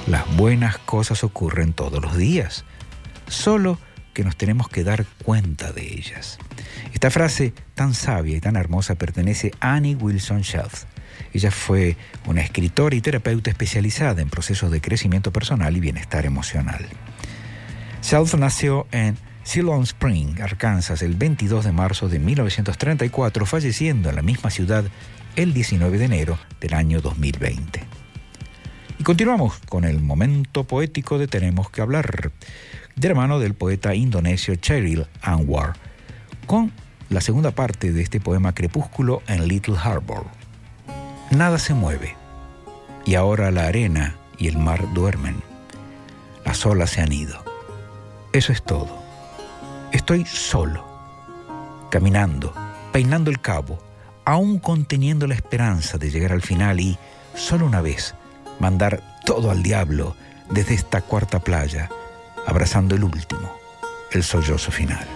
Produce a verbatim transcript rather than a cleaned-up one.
Las buenas cosas ocurren todos los días, solo que nos tenemos que dar cuenta de ellas. Esta frase tan sabia y tan hermosa pertenece a Annie Wilson Shelf. Ella fue una escritora y terapeuta especializada en procesos de crecimiento personal y bienestar emocional. Shelf nació en Siloam Spring, Arkansas, el veintidós de marzo de mil novecientos treinta y cuatro, falleciendo en la misma ciudad el diecinueve de enero del año dos mil veinte. Y continuamos con el momento poético de Tenemos que hablar, de la mano del poeta indonesio Chairil Anwar, con la segunda parte de este poema Crepúsculo en Little Harbor. Nada se mueve, y ahora la arena y el mar duermen. Las olas se han ido. Eso es todo. Estoy solo, caminando, peinando el cabo, aún conteniendo la esperanza de llegar al final y, solo una vez, mandar todo al diablo desde esta cuarta playa, abrazando el último, el sollozo final.